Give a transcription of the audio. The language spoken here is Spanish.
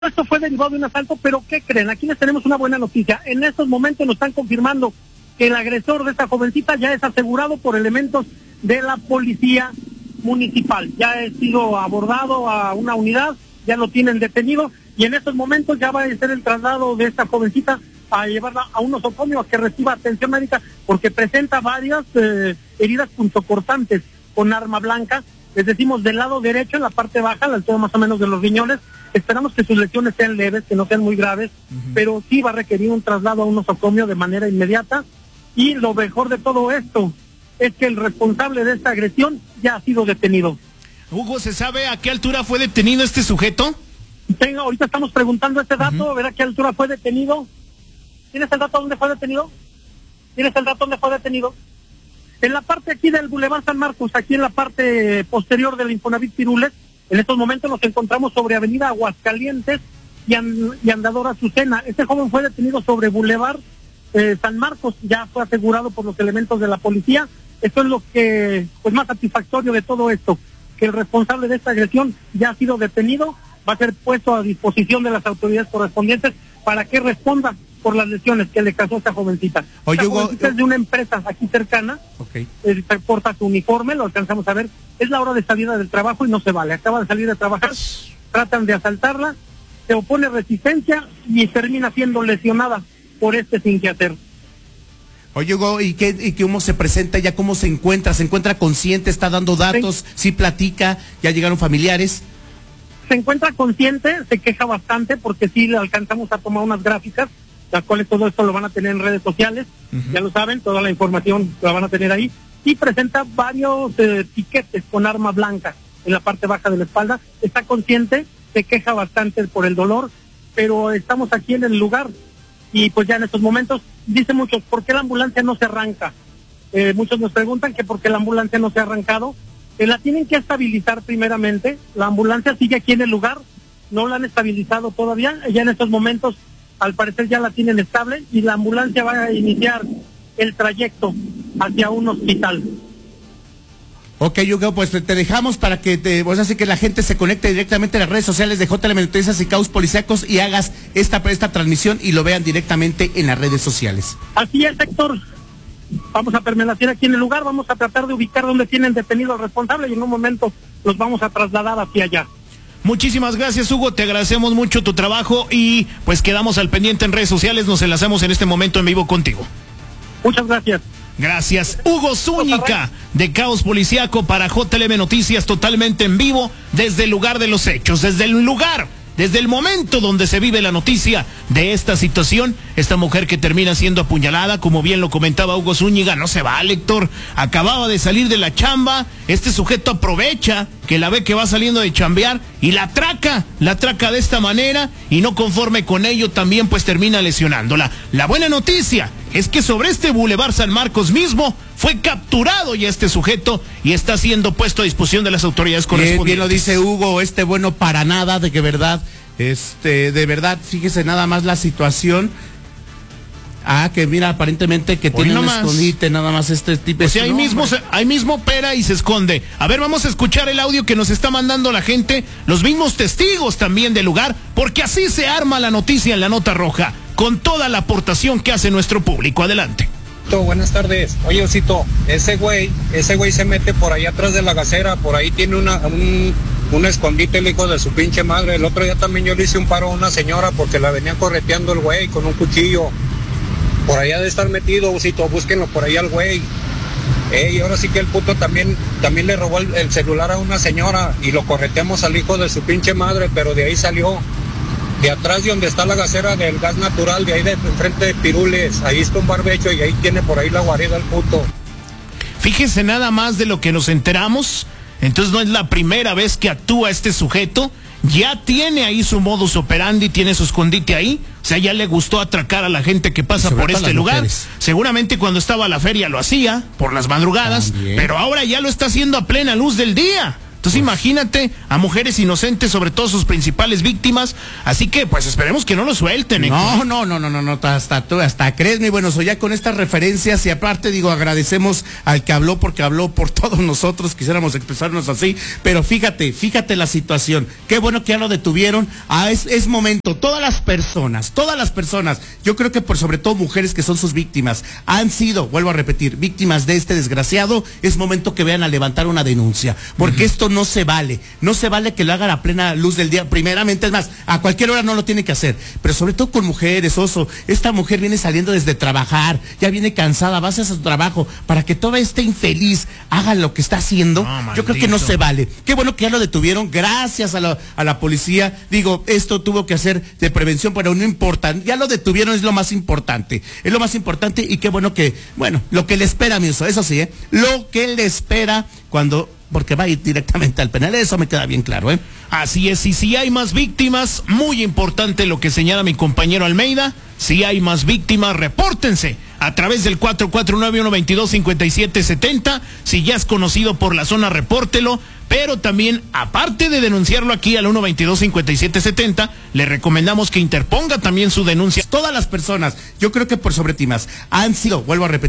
Esto fue derivado de un asalto, pero ¿qué creen? Aquí les tenemos una buena noticia. En estos momentos nos están confirmando que el agresor de esta jovencita ya es asegurado por elementos de la policía municipal. Ya ha sido abordado a una unidad, ya lo tienen detenido y en estos momentos ya va a ser el traslado de esta jovencita a llevarla a un nosocomio a que reciba atención médica porque presenta varias heridas punzocortantes con arma blanca. Les decimos del lado derecho, en la parte baja, a la altura más o menos de los riñones. Esperamos que sus lesiones sean leves, que no sean muy graves, pero sí va a requerir un traslado a un nosocomio de manera inmediata. Y lo mejor de todo esto es que el responsable de esta agresión ya ha sido detenido. Hugo, ¿se sabe a qué altura fue detenido este sujeto? Ahorita estamos preguntando este dato, a ver a qué altura fue detenido. ¿Tienes el dato dónde fue detenido? ¿Tienes el dato dónde fue detenido? En la parte aquí del Boulevard San Marcos, aquí en la parte posterior del Infonavit Pirules, en estos momentos nos encontramos sobre Avenida Aguascalientes y Andador Azucena. Este joven fue detenido sobre Boulevard San Marcos, ya fue asegurado por los elementos de la policía. Esto es lo que, pues, más satisfactorio de todo esto, que el responsable de esta agresión ya ha sido detenido, va a ser puesto a disposición de las autoridades correspondientes para que responda por las lesiones que le causó esta jovencita. Oye, Hugo, jovencita es de una empresa aquí cercana, porta su uniforme, lo alcanzamos a ver, es la hora de salida del trabajo y no se vale, acaba de salir de trabajar, tratan de asaltarla, se opone resistencia y termina siendo lesionada por sin quehacer. Oye, Hugo, ¿y cómo se presenta ya? ¿Cómo se encuentra? ¿Se encuentra consciente? ¿Está dando datos? ¿Sí platica? ¿Ya llegaron familiares? Se encuentra consciente, se queja bastante porque sí le alcanzamos a tomar unas gráficas, las cuales todo esto lo van a tener en redes sociales, ya lo saben, toda la información la van a tener ahí, y presenta varios tiquetes con arma blanca en la parte baja de la espalda. Está consciente, se queja bastante por el dolor, pero estamos aquí en el lugar y pues ya en estos momentos, dicen muchos, ¿por qué la ambulancia no se arranca? Muchos nos preguntan que por qué la ambulancia no se ha arrancado. La tienen que estabilizar primeramente, la ambulancia sigue aquí en el lugar, no la han estabilizado todavía, ya en estos momentos al parecer ya la tienen estable y la ambulancia va a iniciar el trayecto hacia un hospital. Ok, Hugo, pues te dejamos para que así que la gente se conecte directamente a las redes sociales de JLM Noticias y Caos Policíacos y hagas esta transmisión y lo vean directamente en las redes sociales. Así es, Héctor. Vamos a permanecer aquí en el lugar, vamos a tratar de ubicar donde tienen detenido al responsable y en un momento los vamos a trasladar hacia allá. Muchísimas gracias, Hugo, te agradecemos mucho tu trabajo y pues quedamos al pendiente en redes sociales, nos enlazamos en este momento en vivo contigo. Muchas gracias. Gracias, Hugo Zúñiga, de Caos Policíaco para JLM Noticias, totalmente en vivo desde el lugar de los hechos, desde el momento donde se vive la noticia de esta situación, esta mujer que termina siendo apuñalada, como bien lo comentaba Hugo Zúñiga, no se va, Héctor, acababa de salir de la chamba, este sujeto aprovecha que la ve que va saliendo de chambear y la atraca de esta manera y no conforme con ello también pues termina lesionándola. La buena noticia es que sobre este Boulevard San Marcos mismo fue capturado ya este sujeto y está siendo puesto a disposición de las autoridades correspondientes. Bien lo dice Hugo, bueno para nada, de que verdad, de verdad, fíjese nada más la situación. Que mira, aparentemente que tiene un escondite, nada más este tipo. O sea, ahí mismo opera y se esconde. A ver, vamos a escuchar el audio que nos está mandando la gente, los mismos testigos también del lugar, porque así se arma la noticia en la Nota Roja, con toda la aportación que hace nuestro público. Adelante. Buenas tardes. Oye, Osito, ese güey se mete por ahí atrás de la gasera, por ahí tiene un escondite el hijo de su pinche madre. El otro día también yo le hice un paro a una señora porque la venía correteando el güey con un cuchillo. Por allá de estar metido, Osito, búsquenlo por ahí al güey. Y ahora sí que el puto también le robó el celular a una señora y lo correteamos al hijo de su pinche madre, pero de ahí salió. De atrás de donde está la gasera del gas natural, de ahí de enfrente de Pirules, ahí está un barbecho y ahí tiene por ahí la guarida el puto. Fíjese nada más de lo que nos enteramos, entonces no es la primera vez que actúa este sujeto, ya tiene ahí su modus operandi, tiene su escondite ahí, o sea, ya le gustó atracar a la gente que pasa por este lugar. Seguramente cuando estaba a la feria lo hacía, por las madrugadas, pero ahora ya lo está haciendo a plena luz del día. Entonces imagínate a mujeres inocentes, sobre todo sus principales víctimas, así que pues esperemos que no lo suelten. No, hasta crees, mi bueno, ya con estas referencias y aparte digo, agradecemos al que habló porque habló por todos nosotros, quisiéramos expresarnos así, pero fíjate la situación, qué bueno que ya lo detuvieron, es momento, todas las personas, yo creo que por sobre todo mujeres que son sus víctimas, han sido, vuelvo a repetir, víctimas de este desgraciado, es momento que vean a levantar una denuncia, porque esto no se vale que lo hagan a plena luz del día, primeramente, es más, a cualquier hora no lo tiene que hacer, pero sobre todo con mujeres, Oso, esta mujer viene saliendo desde trabajar, ya viene cansada, va a hacer su trabajo, para que toda esta infeliz haga lo que está haciendo, yo creo que no se vale. Qué bueno que ya lo detuvieron, gracias a la policía, digo, esto tuvo que hacer de prevención, pero no importa, ya lo detuvieron, es lo más importante y qué bueno que, lo que le espera, mi Oso, eso sí, lo que le espera porque va a ir directamente al penal, eso me queda bien claro, Así es, y si hay más víctimas, muy importante lo que señala mi compañero Almeida, si hay más víctimas, repórtense a través del 449-122-5770, si ya es conocido por la zona, repórtelo, pero también, aparte de denunciarlo aquí al 122-5770, le recomendamos que interponga también su denuncia. Todas las personas, yo creo que por sobre ti más, han sido, vuelvo a repetir,